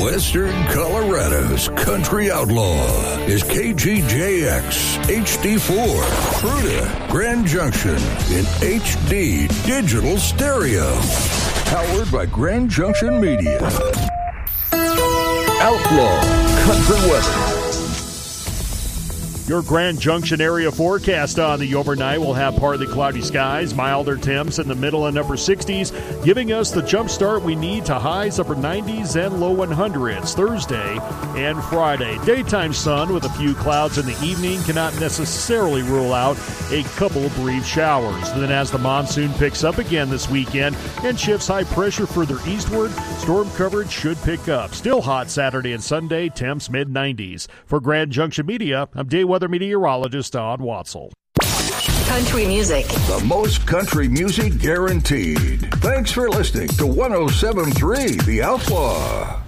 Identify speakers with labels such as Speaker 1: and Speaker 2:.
Speaker 1: Western Colorado's country outlaw is KGJX HD4, Fruita, Grand Junction in HD digital stereo. Powered by Grand Junction Media. Outlaw Country Weather.
Speaker 2: Your Grand Junction area forecast on the overnight will have partly cloudy skies, milder temps in the middle and upper 60s, giving us the jump start we need to highs upper 90s and low 100s Thursday and Friday. Daytime sun with a few clouds in the evening cannot necessarily rule out a couple brief showers. Then as the monsoon picks up again this weekend and shifts high pressure further eastward, storm coverage should pick up. Still hot Saturday and Sunday, temps mid-90s. For Grand Junction Media, I'm Day Weather Meteorologist Don Watzel.
Speaker 3: Country music.
Speaker 1: The most country music guaranteed. Thanks for listening to 107.3 The Outlaw.